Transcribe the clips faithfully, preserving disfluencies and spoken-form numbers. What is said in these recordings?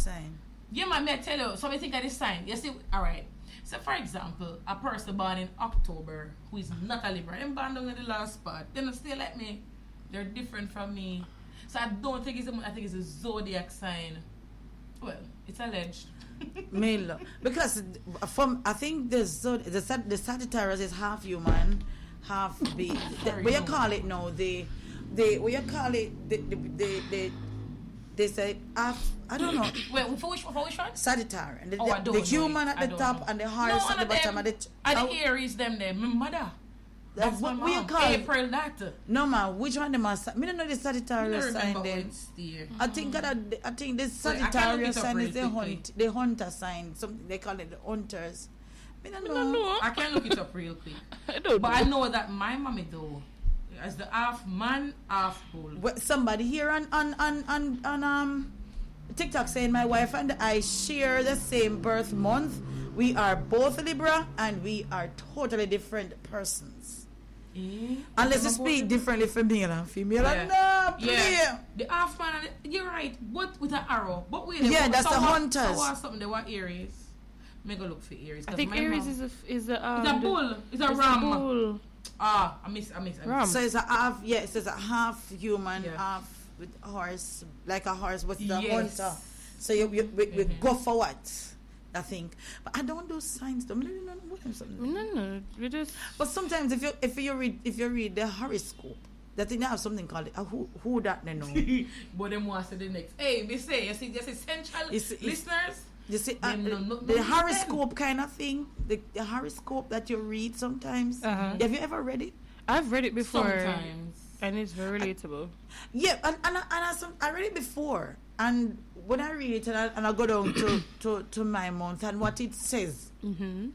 sign. Yeah, man, may I tell you, so I think of this sign. You see, alright. So for example, a person born in October who is not a Libra, them born down in the last spot, they don't stay like me. They're different from me. So I don't think it's a, I think it's a zodiac sign. Well, it's alleged. Male. Because from I think the zod the Sag- the Sagittarius is half human, half bee. What you call it now? The the what you call it? The the the, the they say half. I don't know. Wait, for which for which one? Sagittarius. The, Oh, I the, don't the human know at the top know. and the horse no, at the bottom. Them, At the and oh, the Aries, them there. My mother. That's what we call April that. No man, which one them are? Me don't know the Sagittarius sign there. Mm-hmm. I think that I think the So Sagittarius sign is the quickly. hunt, the hunter sign. Something they call it the hunters. Me don't I know. don't know. I can look it up real quick. I don't But know. I know that my mommy though, as the half man, half bull. Well, somebody here on on on on, on um TikTok saying my wife and I share the same birth month. We are both Libra and we are totally different persons. Eh? Unless you speak differently for male and female. Yeah. No, Yeah, yeah. the half man. and the- You're right, but with an arrow. But wait, Yeah, but that's the someone- hunters. someone something they were Aries. Me go look for Aries. I 'cause think my Aries mom- is a f- is a um, It's a the- bull. It's a it's ram. bull. Ah, I miss. I miss. I Ram. miss. So it's a half. Yeah, it says a half human, Yeah. half with horse, like a horse with the Yes. hunter. So you, you we, we Mhm. go for what? I think, but I don't do signs. Though. I don't know what I'm saying. No, no, we just But sometimes if you if you read if you read the horoscope, that thing they have something called a who who that they know. But them want to say the next. Hey, they say you see, just essential It's- it's- listeners. You see, They uh, know- no- the no horoscope kind of thing, the, the horoscope that you read sometimes. Uh-huh. Have you ever read it? I've read it before, Sometimes. and it's very relatable. Yeah, and and, I, and I, some, I read it before, and when I read it and I, and I go down to, to, to my month and what it says Mm-hmm.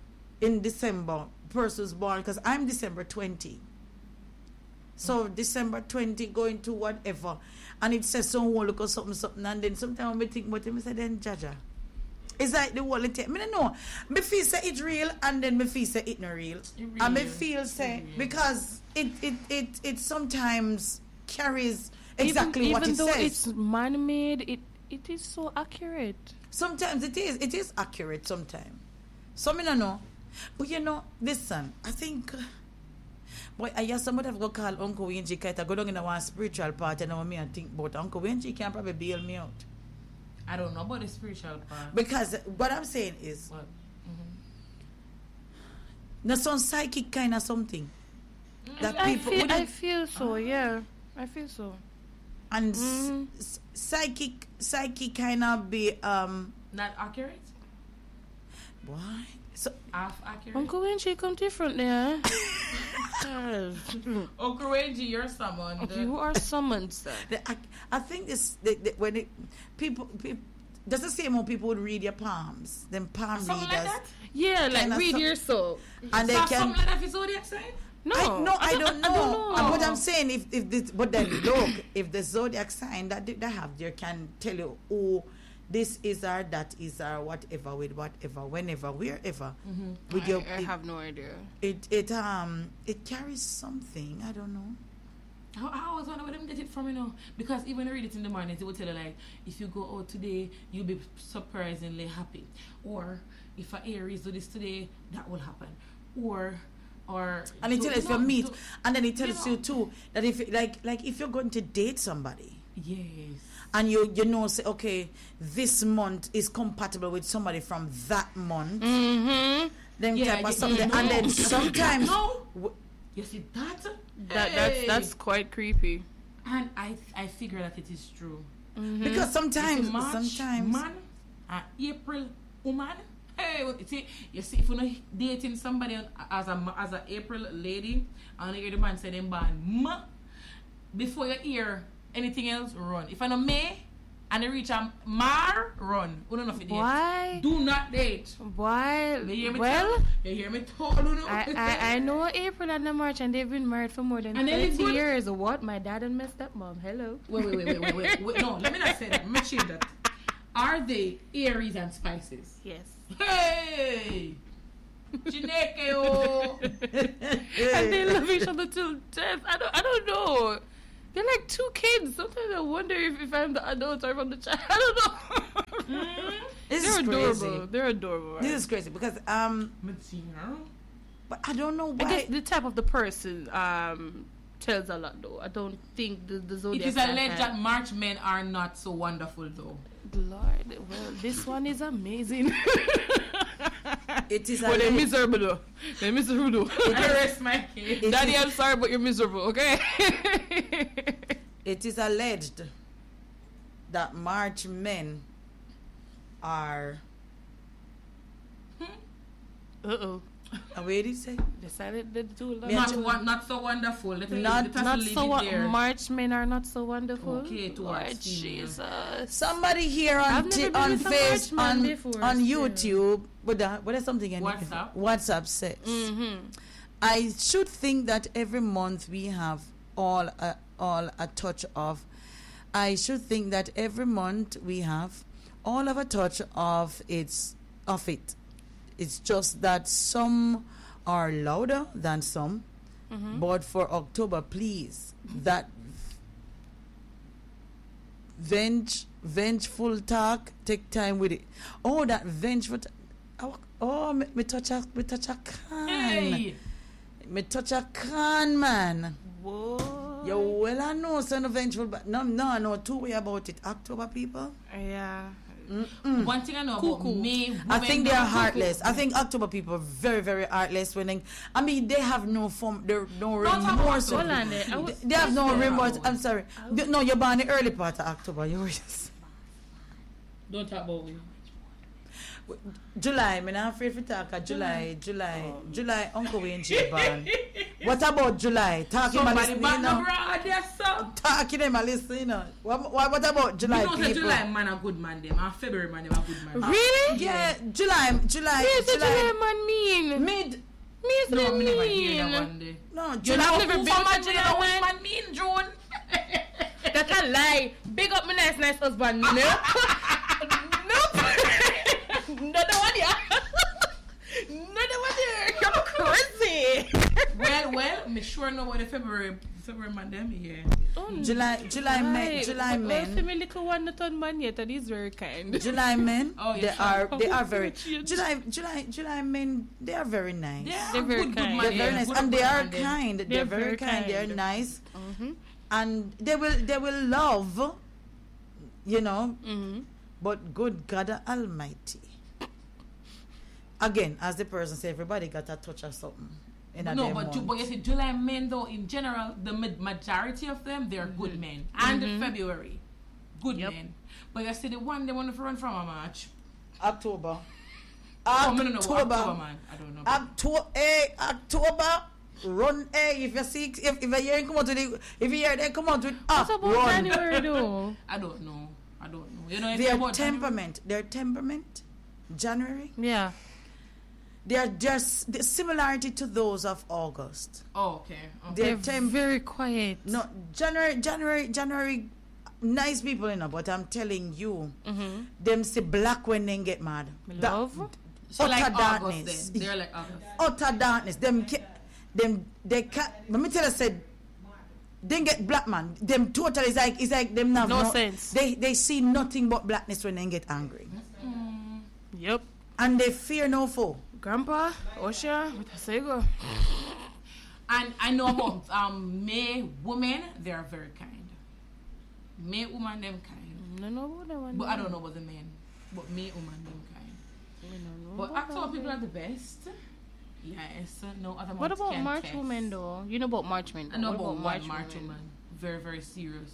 in December, person's born, because I'm December twentieth. So December twentieth going to whatever, and it says some whole look or something something, and then sometimes when I think about it, I say then Jaja. It's like the whole thing. I don't know. Me feel say it real, and then me feel say it not real. It real. And me feel say It real. because it it it it sometimes carries exactly even, what even it though says. it's man-made, it it is so accurate. Sometimes it is. It is accurate sometimes. Some I don't know. But you know, listen, I think... Boy, I hear somebody have go call Uncle Wenji Kite. I go down in a one spiritual part and now me and think about Uncle Wenji can probably bail me out. I don't know about the spiritual part. Because what I'm saying is, What? there's some psychic kind of something. That I people feel, I wouldn't- feel so, yeah. I feel so. and s- Mhm. s- psychic psychic kind of be um Not accurate? why so Half accurate? Uncle Winchi come different there. Uncle Reggie, you're someone. Okay, you are summoned, sir. the, I, I think this the, the, when it people people that's the same how people would read your palms them palm Something readers like that? Yeah, like Kinda read some- your soul. and they So can something like that for zodiac sign? No, I, no, I, don't know. I don't And know. what I'm saying, if if this, but then look, if the zodiac sign that they they have there can tell you, oh, this is our, that is our, whatever, with whatever, whenever, wherever. Mm-hmm. With I, your, I it, have no idea. it, it um it carries something. I don't know. I, I always wonder where them get it from, you know. Because even when I read it in the morning, it will tell you, like, if you go out today, you'll be surprisingly happy. Or, if an Aries do this today, that will happen. Or, or... And it do- tells you if know, you meet, do- and then it tells you you know. too that if like like if you're going to date somebody. Yes. And you you know say okay, this month is compatible with somebody from that month. Mm-hmm. Them Yeah, type of you- something, you and know. then sometimes No. w- You see that? That that's Hey. that's quite creepy. And I I figure that it is true. Mhm. because You see sometimes March, sometimes man, and April, woman. Hey, you see, you see, if you're not dating somebody on- as a ma- as a April lady, and you hear the man say them born ma, before you hear anything else, run. If I know May and you reach a Mar, run. You don't know if you date. Why? Do not date. Why? You hear me? Well, tell? You hear me? Tell you know? I, I I know April and March, and they've been married for more than And they live thirty good. years. What? My dad and my stepmom. Hello. Wait, wait, wait, wait, wait, wait, wait. No, let me not say that. Let me change that. Are they Aries and Spices? Yes. Hey! Chineke, oh! And they love each other till death. I don't I don't know. They're like two kids. Sometimes I wonder if, if I'm the adult or if I'm the child. I don't know. is crazy. adorable. They're adorable. Right? This is crazy because um, but I don't know I why. guess the type of the person um tells a lot though. I don't think the, the zodiac. It is sign alleged can- that March men are not so wonderful though. Lord, well, this one is amazing. It is Well, they're alleged. miserable though. They're miserable though. I rest my case. It Daddy, is- I'm sorry, but you're miserable, okay? It is alleged that March men are. Uh-oh. Uh, where did he say? Decided to do a lot. Yeah, Not, to- one, not so wonderful. Let us- Not- let us Not leave so it what there. March men are not so wonderful. Okay, towards Lord female. Jesus. Somebody here I've on never t- been on with a face March man on before, on still. YouTube, but that, but there's something in WhatsApp? WhatsApp says. Mm-hmm. I should think that every month we have all a, all a touch of. I should think that every month we have all of a touch of its of it. It's just that some are louder than some. Mm-hmm. But for October, please, that venge, vengeful talk, take time with it. Oh, that vengeful. T- oh, oh, me, me touch a, me touch a can. Hey! Me touch a can, man. Whoa. Yo, well, I know, son of vengeful, but no, no, I know two way about it. October people. Yeah. Mm-mm. One thing I know Cuckoo. about May, I women think they don't are cuckoo. heartless. I think October people are very, very heartless. When they, I mean, they have no form, they're no Don't talk remorse. about Hold on October. there. I They, was- they have no Yeah. remorse. I'm sorry. They- no, you're born the early part of October. You're just Don't talk about me. July. I'm not afraid to talk. Of July, July, Oh. July. Uncle Wayne J. born. What about July? Talking about Somebody this, back you no know. brother there, sir. Talking them a listen, you know. What, what, what about July You know, say people? July man a good man, them. And February man, them a good man. Really? Yeah, July, July, Yes, what July, July man mean? mid. Me is No, the me never hear mean. that one day. No, You July. know never who been from to a July July, which man? man mean June? That's a lie. Big up my nice, nice husband. Nope. Nope. Another one here. Another one there. You're crazy. Well, well, me sure know what the February February man them here. Oh, July, July men, right. July But well, men. my little one not on man yet, and he's very kind. July men, Oh, yeah, they sure. are they are very Change. July July July men. They are very nice. Yeah, They're very good, kind. good They're man. very yeah, nice, good and they good are man them. kind. They're, very, kind. They're kind. nice, Mm-hmm. and they will they will love, you know. Mm-hmm. But good God Almighty. Again, as the person said, everybody got a touch of something in a No, them but, Ju- month. but you see, July men though, in general, the ma- majority of them, they're good men. And Mhm. February, good Yep. men. But you see, the one they want to run from a March. October. Oh, I don't know, October. October man. I don't know. October, eh, October, run, eh, if you see, if, if you hear come out with the, if you hear them come out with, ah, What about run. January though? I don't know. I don't know. You know, if Their about temperament, their temperament, January, Yeah. they are just the similarity to those of August. Oh, okay. okay. Their They're temp, very quiet. no, January, January, January, nice people, you know, but I'm telling you, Mm-hmm. them see black when they get mad. That- Love. So utter like darkness. August then. They're like August. Utter darkness. Them, ca- them, they can't. Let me tell you, said, they get black man. Them total is like, it's like them have No sense. They, they see nothing but blackness when they get angry, Mm. Yep. and they fear no foe. Grandpa, Osha, what I say go? And I know about um May women, they are very kind. May woman them kind. No, no, what I want. But I don't know about the men. But May woman them kind. I don't know But about October people that. are the best. Yes. No other What months about can March test. women though? You know about March men. I know What about March, March March women? woman. Very, very serious.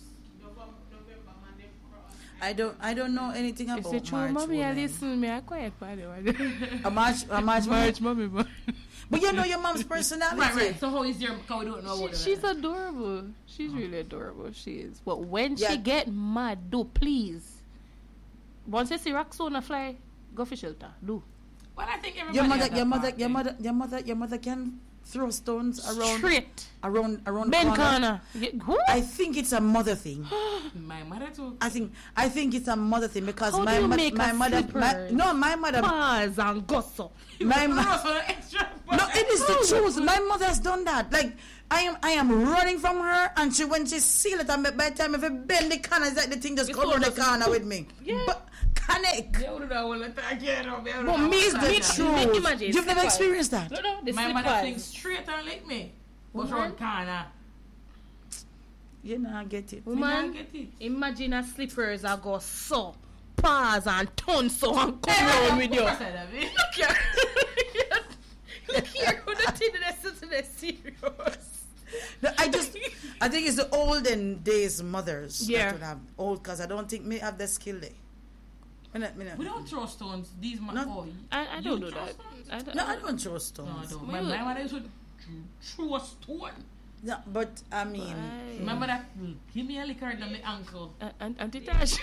I don't, I don't know anything If about you true, March mommy, I women. listen me. I quiet by the way. A March, a March, March, mommy, but But you know your mom's personality. Right, right. So how is your? Because we don't know she, what. she's adorable. She's really adorable. She is. But when Yeah. she get mad, do please. Once you see Roxana fly, go for shelter. Do. Well, I think everybody. Your mother, has that your mother, part your there. mother, your mother, your mother can throw stones around, Straight. around, around the Ben corner. corner. Yeah, who? I think it's a mother thing. My mother too. I think I think it's a mother thing because How my do you mo- make my a mother my, slippers? no my mother Pause and gossip. my mo- Also extra. no it is the truth. My mother has done that. Like I am I am running from her and she when she seal it and by the time if I bend the corner it's like the thing just It's cover the almost- corner with me. Yeah. But connect. Yeah, would have that one attack. Yeah, no, me. But me is the True. Imagine, You've never slippers. experienced that? No, no, the My mother slippers. thinks straight and like me. What's Woman. wrong, Kana? You know, I get it. Me Woman, not get it. imagine a slippers I go so, paws and turn so and come round with you. I said that, me. Look here. Look here, who the thing that is so serious. No, I just, I think it's the olden days mothers Yeah. that would have old, because I don't think me have the skill there. Me not- me not- We don't throw stones. These my Not- boy. I, I You don't do throw that. stones? I don't, No, I don't throw stones. No, I don't. Well, My, my mother used to throw a stone. No, but I mean, Why? Remember that? Give me a liquor in my ankle. Uh, and Auntie Tash.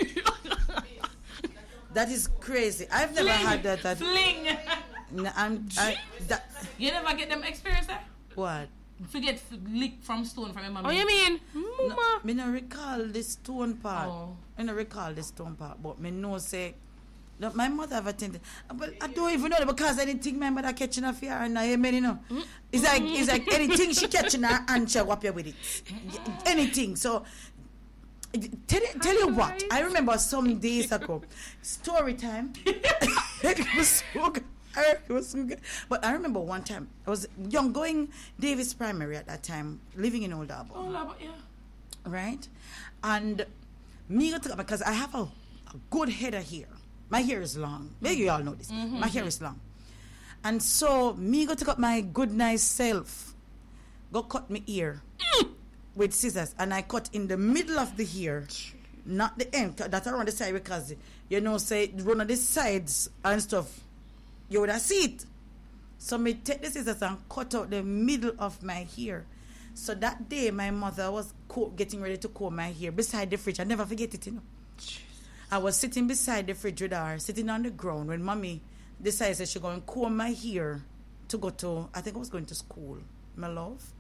that is crazy. I've never Fling. had that. that Fling. no, I'm, I, that, You never get them experience that? what? Forget f- lick from stone from your mom. Oh, you mean? No, Mama. me no recall the stone part. Oh. I no recall the stone part, but me know say, no, my mother have attended. But I don't even know that because anything my mother catching her fear and I mean, you know. It's like it's like anything she catching her and she whap you with it. Anything. So tell, you- tell you what, I remember some days ago, story time. It was so good. It was so good. But I remember one time, I was young, going Davis Primary at that time, living in Old Harbour. Oh, love, yeah. Right? And me got to, because I have a, a good head of hair. My hair is long. Maybe you all know this. My hair is long. And so me go to cut my good nice self. Go cut my ear with scissors. And I cut in the middle of the hair. Not the end. That's around the side because, you know, say, run on the sides and stuff. You would have see it. So me take the scissors and cut out the middle of my hair. So that day, my mother was co- getting ready to comb my hair beside the fridge. I never forget it, you know. I was sitting beside the fridge with her, sitting on the ground, when mommy decided that she going to comb my hair to go to, I think I was going to school, my love.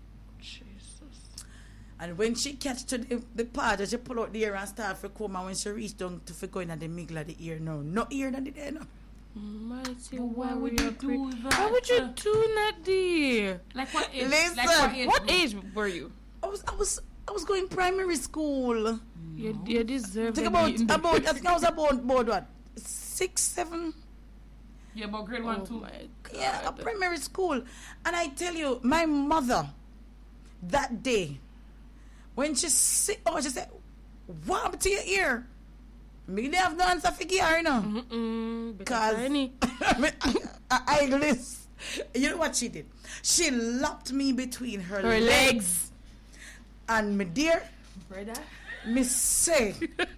Jesus. And when she catch to the, the part, she pull out the ear and start for comb, and when she reach down to for going at the middle of the ear, no, no ear than the there, no. Mighty But why would you warrior do queen. that? Why would you do that, dear? Like what age? Listen. Like what age? What age were you? I was, I was, I was going primary school. You, you deserve Think a about, beating. about, I think I was about, about what, six, seven? Yeah, but grade one, Oh two. my God. Yeah, a primary school. And I tell you, my mother, that day, when she sit, oh, she said, what happened to your ear? Me didn't have no answer for your ear, you know. Mm-mm, Because because any. I, I, I list. You know what she did? She lopped me between her, Her legs. And me dear, Brother. me say,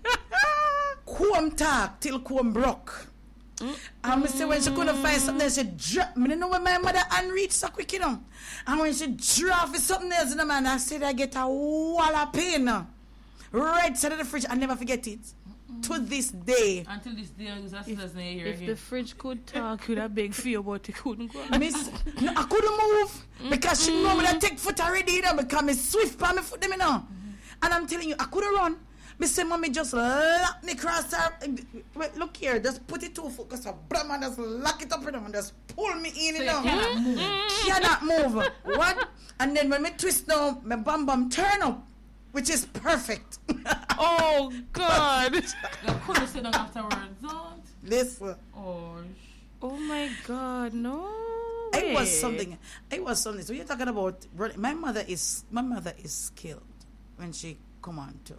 comb talk till comb broke. And me say when she couldn't find something else, she drop. Me don't know when my mother unreached so quick, you know. And when she drop for something else, you know, man, I said I get a wall of pain. Right side of the fridge, I never forget it. To this day. Until this day, I was asking us in here If again. the fridge could talk, you'd have big fear, but it couldn't go. Miss, no, I couldn't move because she know me that take foot already, you know, because me swift by me foot them, you know. And I'm telling you, I couldn't run. Me say, mommy, just lock me across her. Wait, look here, just put it two foot, because a blam and just lock it up in them and just pull me in, So you you know. cannot move. Cannot move. What? And then when me twist now, my bum bum turn up, which is perfect. Oh, God. You couldn't sit down afterwards, don't? Listen. Oh, Oh, my God. No. It was way. something. It was something. So you're talking about running. My mother is my mother is skilled when she come on to.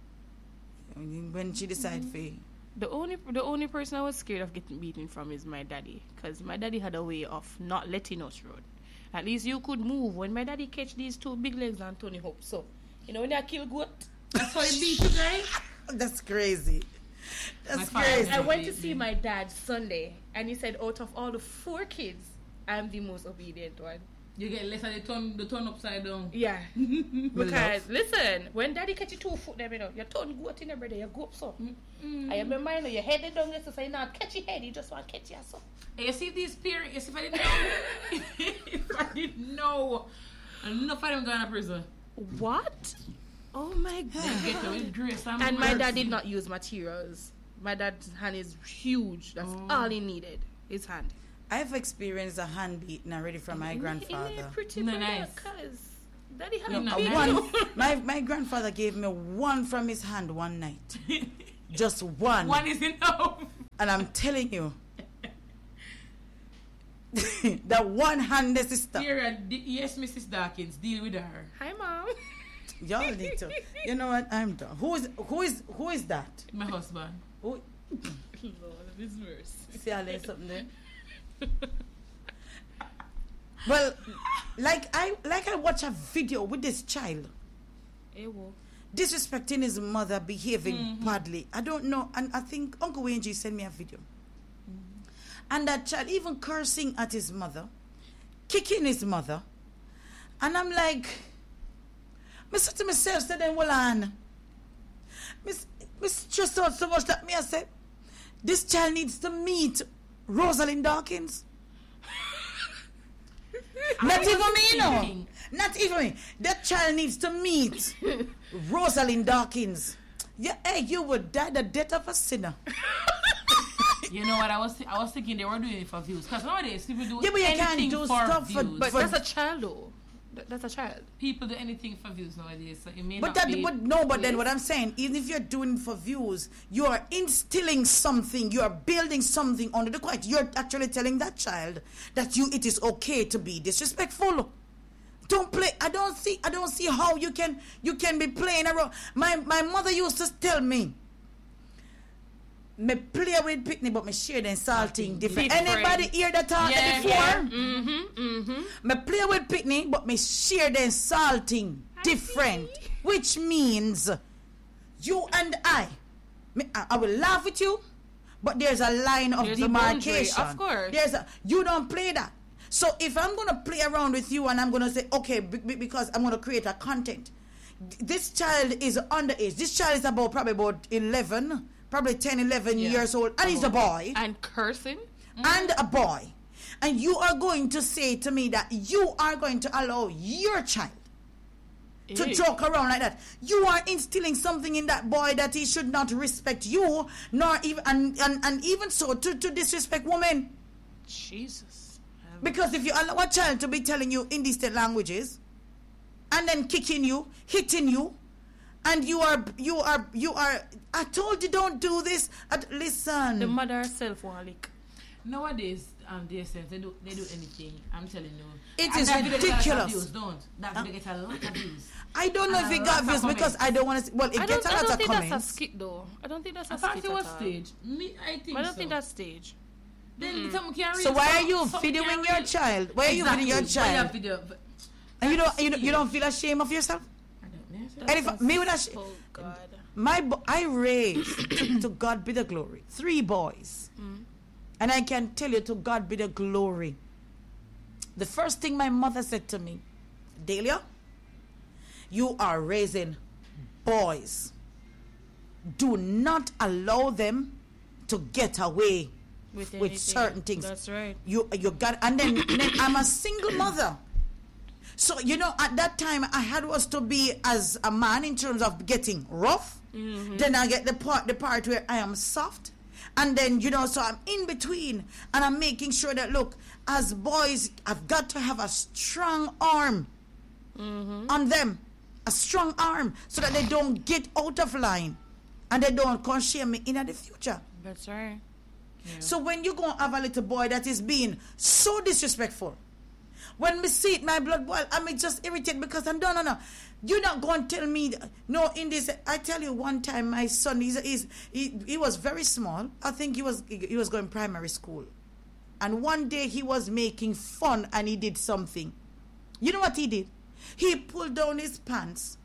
When she decide for The only the only person I was scared of getting beaten from is my daddy, because my daddy had a way of not letting us run. At least you could move. When my daddy catch these two big legs on Tony Hope, so you know when they kill goat. that's why he beat you guys? that's crazy. My That's father- crazy. I went to see my dad Sunday, and he said, out of all the four kids, I'm the most obedient one. You get less of the turn, the turn upside down. Yeah. Because, listen, when daddy catch you two foot there, you know, you turn goat in there, brother, you go up so. Mm. I have in mind, your head is down there, so say, now catch your head, you just want to catch your so. Hey, you see these parents, you see if I didn't know, if I didn't know, enough of them going to prison. What? Oh my They God. get away with grace and And my dad mercy. did not use materials. My dad's hand is huge. That's Oh. all he needed. His hand. I've experienced a hand beating already from my Isn't it grandfather. pretty No, brother? nice. Cause daddy had No, a no, big nice. One, my my grandfather gave me one from his hand one night. Just one. One is enough. And I'm telling you, the one-handed sister. Here, d- yes, Missus Dawkins, deal with her. Hi, mom. Y'all need to. You know what? I'm done. Who is who is who is that? My husband. Who? Lord of his mercy. See, I learned something there. Well, like I like I watch a video with this child Hey, whoa. disrespecting his mother, behaving Mhm. badly. I don't know, and I think Uncle Wayne G sent me a video, and that child even cursing at his mother, kicking his mother, and I'm like, I said to myself, said then, well, on, Miss, Miss stressed out so much that me I said, this child needs to meet Rosalind Dawkins. Not I even was me, you know. thinking. Not even me. That child needs to meet Rosalind Dawkins. Yeah, hey, you would die the death of a sinner. You know what? I was th- I was thinking they were doing it for views. Because nowadays people do Yeah, but you can't anything do for stuff for- views. But For- that's a child, though. Th- That's a child. People do anything for views nowadays. So it may But not that, be. but no, but then Yes. what I'm saying, even if you're doing it for views, you are instilling something, you are building something under the quiet. You're actually telling that child that you it is okay to be disrespectful. Don't play. I don't see. I don't see how you can you can be playing around. My my mother used to tell me, me play with picnic, but me share the salting different. Different. Anybody hear that talk Yeah. before? Yeah. Mm-hmm, mm-hmm. Me play with picnic, but me share the salting different, which means you and I, me, I, I will laugh with you, but there's a line of There's a boundary, demarcation. of course. There's a you don't play that. So if I'm gonna play around with you and I'm gonna say okay be, be- because I'm gonna create a content, this child is underage. This child is about probably about eleven, probably ten, eleven Yeah. years old, and he's a boy And cursing. and a boy, and you are going to say to me that you are going to allow your child to Ew. joke around like that. You are instilling something in that boy that he should not respect you, nor even and, and, and even so to, to disrespect women. Jesus. Because if you allow a child to be telling you indecent languages and then kicking you, hitting you, and you are you are you are I told you don't do this. Uh, listen. The mother herself won't lick. Nowadays, um, dear sense, they do they do anything. I'm telling you. It And is that video gets a lot of ridiculous. views, don't that video get a lot of views. I don't know And if a it lot got of views because comments. I don't want to. Well, it I gets don't, a I lot don't of think that's a comments. skit, though. I don't think that's a I thought skit it was at all. stage. Me, I think But I don't so. think that's stage. Then some can read So why are some- you some videoing can your read- child? Why are you Exactly. videoing your Why you have child? video? And you don't you don't, you don't feel ashamed of yourself? I don't know. And if me with a sh- Oh, God. my bo- I raised to God be the glory three boys, and I can tell you to God be the glory. The first thing my mother said to me, Delia, you are raising boys. Do not allow them to get away With, with anything. certain things. That's right. You you got and then, then I'm a single mother. So you know at that time I had was to be as a man in terms of getting rough. Then I get the part the part where I am soft. And then you know so I'm in between and I'm making sure that look, as boys I've got to have a strong arm on them. A strong arm so that they don't get out of line and they don't come shame me in the future. That's right. So when you go and have a little boy that is being so disrespectful, when me see it, my blood boil, I'm just irritated because I'm no, no, no. You're not going to tell me, that- no, in this, I tell you one time, my son, he's, he's, he, he was very small. I think he was, he was going primary school. And one day he was making fun and he did something. You know what he did? He pulled down his pants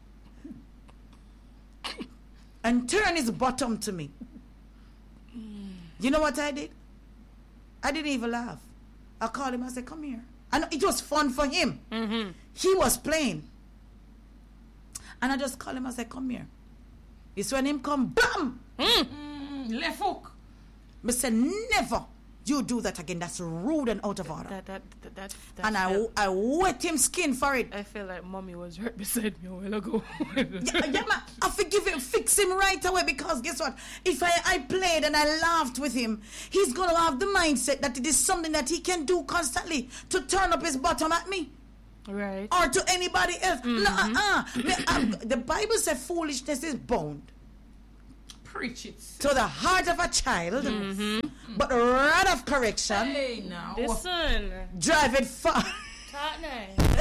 and turned his bottom to me. You know what I did? I didn't even laugh. I called him. I said, come here. And it was fun for him. Mm-hmm. He was playing. And I just called him. I said, come here. It's when him come, bam! Mm, left hook. I said, never you do that again. That's rude and out of order. That, that, that, that, that And I, felt- I wet him skin for it. I feel like mommy was right beside me a while ago. yeah, yeah, man, I forgive him, fix him right away because guess what? If I, I played and I laughed with him, he's going to have the mindset that it is something that he can do constantly to turn up his bottom at me Right. or to anybody else. No, uh-uh. Me, um, the Bible says foolishness is bound Preach it. to the heart of a child, But the rod of correction, Hey, now. Listen. drive it far. Talk nice.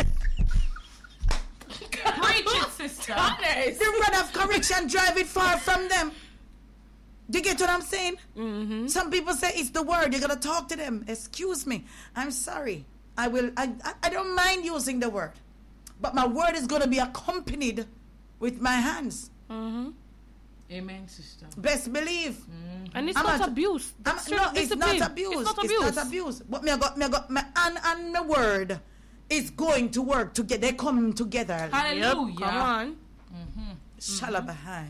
Preach it, sister. Talk nice. The rod of correction, drive it far from them. Do you get what I'm saying? Mm-hmm. Some people say it's the word. You gotta talk to them. Excuse me. I'm sorry. I will. I. I, I don't mind using the word, but my word is gonna be accompanied with my hands. Mm-hmm. Amen, sister. Best believe. Mm-hmm. And it's I'm not not- abuse. I'm, That's no, straight it's discipline. not abuse. It's not abuse. It's not abuse. But me, I got, me, I got, my hand and my word is going to work together. They come together. Hallelujah. Yep, come on. Mm-hmm. Shalabahai.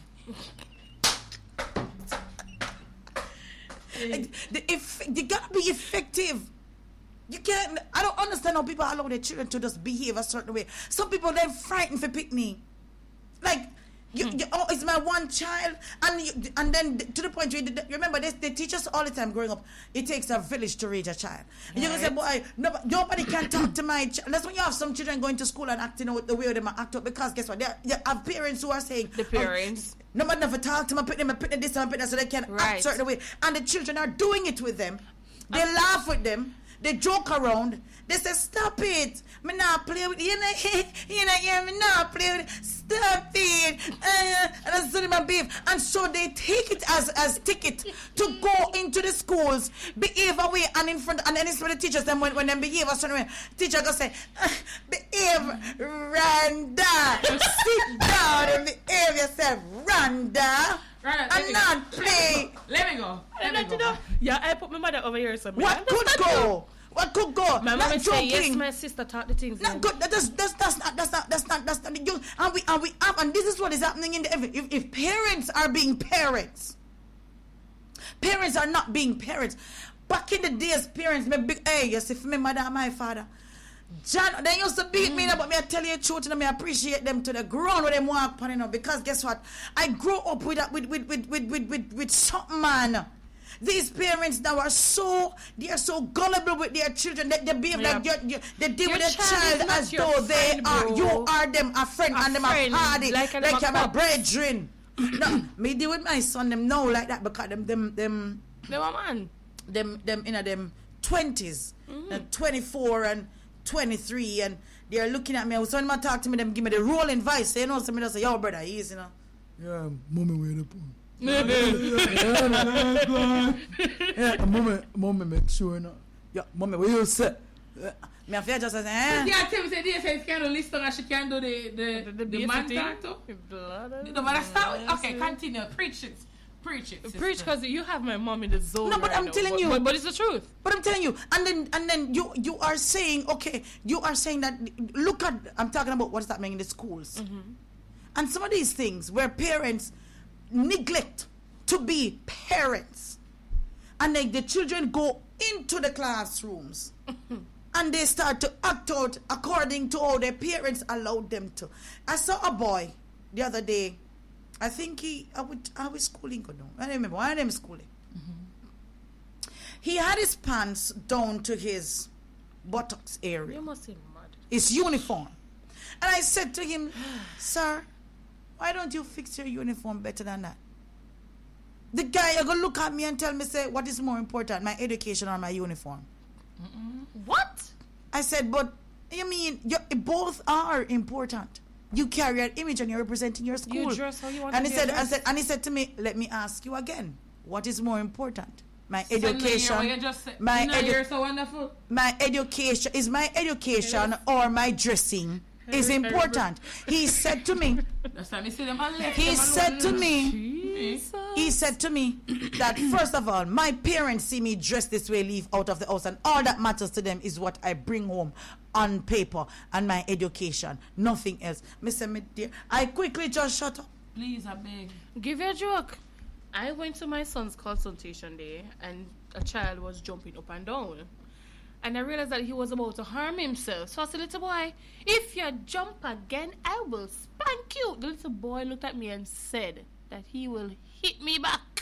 The eff- they gotta be effective. You can't. I don't understand how people allow their children to just behave a certain way. Some people they're frightened for picnic. Like, you, you, oh, it's my one child, and you, and then to the point where you, remember they, they teach us all the time growing up. It takes a village to raise a child. And you can say, boy, no, nobody can talk to my child. That's when you have some children going to school and acting out the way they act out, because guess what? They, they have parents who are saying The parents. Oh, nobody never talk to them, put them, put them this and put them so they can Right. act certain way. And the children are doing it with them. They laugh with them. They joke around. They say, stop it. Me not play with you. You know, you know, yeah, me not play with it. Stop it. Uh, and that's sort of my beef. And so they take it as as ticket to go into the schools, behave away, and in front, and then it's for the teachers. Then when, when they behave a certain way, teacher go say, uh, behave, Randa. Sit down and behave yourself, Randa. Right, let me And go. not play. Let me go. Let me Let you go. know. Yeah, I put my mother over here somewhere. What could go? What could go? My Not mom say, joking. yes, my sister taught the things. Not then. good. That is, that's, that's not. That's not. That's not. That's not. You, and we and we have, and this is what is happening in the. If, if parents are being parents, parents are not being parents. Back in the days, parents, my big. Hey, you see, for me, mother and my father, John, they used to beat me, but me I tell you the truth, and me appreciate them to the ground where them walk upon, you know, because guess what? I grew up with that, with with with with with with, with something, man. These parents now are so, they are so gullible with their children. They, they behave Yeah. like you, you, they deal Your with their child is child not as your though they friend, are, bro. you are them a friend A and them friend, a party, like like, a- them a you're my cup. brethren. No, me deal with my son them now like that because them, them, them, They were man. them, them, you know, them twenties, Mm-hmm. and twenty-four and twenty-three, and they're looking at me. So when I talk to me, them give me the rolling voice. You know, so me just say, yo, brother, he's, you know. Yeah, mommy, where the phone? Yeah, mommy, mommy, make sure, you know. Yeah, mommy, what you say? Uh, Me I feel just say, eh? Yeah, tell me, say, this is can do listen and she can do the, the, The, the, the, man thing. talk too. Blood of No, but I start with, okay, mercy. continue. Preach it. Preach it. sister. Preach, because you have my mom in the zone. No, but right I'm now. telling But- you. But, but it's the truth. But I'm telling you, and then and then you you are saying, okay, you are saying that, look at, I'm talking about what's happening in the schools. And some of these things where parents neglect to be parents, and like the children go into the classrooms and they start to act out according to how their parents allowed them to. I saw a boy the other day. I think he, I would, I was schooling, I don't remember, I am schooling. He had his pants down to his buttocks area, You must be mad. his uniform. And I said to him, sir, why don't you fix your uniform better than that? The guy is going to look at me and tell me, say, what is more important, my education or my uniform? What? I said, but you mean, you, both are important. You carry an image and you're representing your school. You dress how you want and to he be said, I addressed. said, and he said to me, let me ask you again, what is more important? My So now education, you just say, my you know, edu- you're so wonderful. my education, is my education or my dressing is important. He said to me, That's why I see them and left he them said to alone. me, Jesus. he said to me that first of all, my parents see me dressed this way, leave out of the house, and all that matters to them is what I bring home on paper and my education, nothing else. Mister Me dear, I quickly just shut up. Please, I beg. Give you a joke. I went to my son's consultation day and a child was jumping up and down. And I realized that he was about to harm himself. So I said, little boy, if you jump again, I will spank you. The little boy looked at me and said that he will hit me back.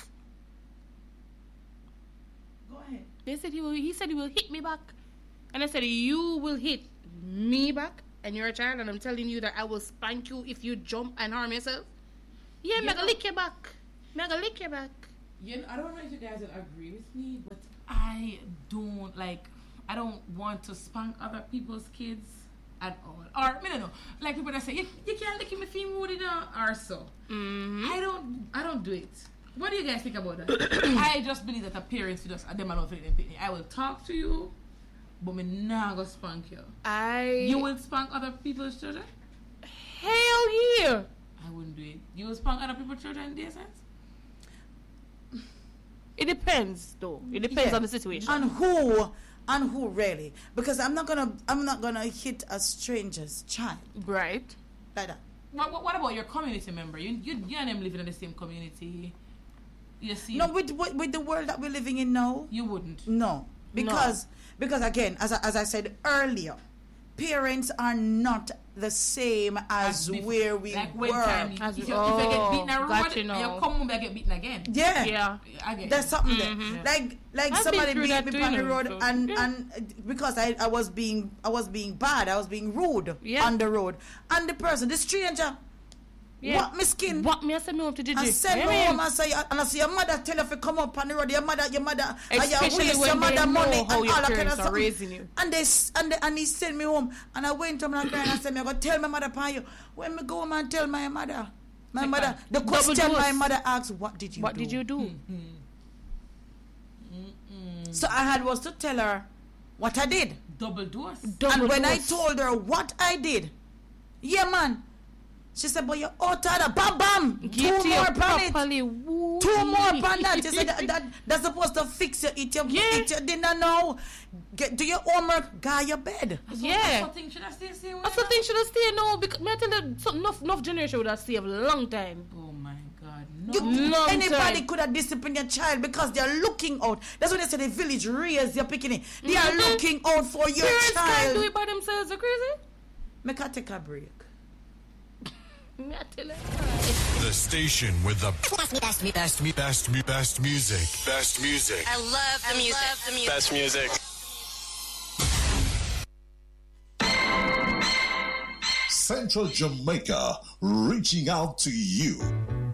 Go ahead. They said he will, he said he will hit me back. And I said, you will hit me back? And you're a child and I'm telling you that I will spank you if you jump and harm yourself? Yeah, I'm Yeah. gonna lick your back. I'm gonna lick your back. You know, I don't know if you guys will agree with me, but I don't like. I don't want to spank other people's kids at all. Or I don't know, like people that say you, you can't lick me female with it or so. Mm-hmm. I don't. I don't do it. What do you guys think about that? I just believe that a parents should just them alone for them. I will talk to you, but me not gonna spank you. I. You will spank other people's children? Hell yeah. I wouldn't do it. You will spank other people's children in their sense? It depends, though. It depends Yeah. on the situation. And who, and who really? Because I'm not gonna, I'm not gonna hit a stranger's child Right. like that. What, what, what about your community member? You, you, you and them living in the same community. You see? No, with with with the world that we're living in now, You wouldn't. no, because because again, as I, as I said earlier, parents are not the same as before. where we Like when were. time, As if, we- you, if you get oh, beaten a road, got you you, now. come home and get beaten again. Yeah, Yeah. I get there's it. something Mhm. there. Like like I've somebody been through beat that me too, on the you know, road, so, and yeah. and because I, I was being I was being bad, I was being rude Yeah. on the road, and the person, the stranger, Yeah. what me skin. What me I send me home to Gigi? And send Yeah, me man. home and say, and I say, your mother tell you if you come up on the road, your mother, your mother, and you Especially waste when your mother they know money how and your all that kind of parents are stuff. raising you. And they s- and they, and he sent me home, and I went to him and I cried and I said, me I go tell my mother upon you. When me go home and tell my mother, my Take mother, back. the Double question my dose. mother asked, what did you What do? did you do? So I had was to tell her what I did. Double dose. Double And when I dose. told her what I did, yeah, man, she said, but you out of the bam bam, Get two you more on it. properly. Woo. Two more upon that. You said that, that that's supposed to fix you. Eat your, Yeah. eat your dinner now. Get do your homework. Guy your bed. Yeah. Something should I stay same way That's the now? thing should have stayed no because me I tell you so enough enough generation would have saved a long time. Oh my God. No. You, Long anybody time. could have disciplined your child because they are looking out. That's what they say. The village rears your picking. They are Mhm. looking out for your Parents can't do child. it by themselves. Are crazy? Make her take a break. Me I tell you. The station with the best, best, best, best, best, best music. Best music. I love the music. Love the music. Best music. Central Jamaica, reaching out to you.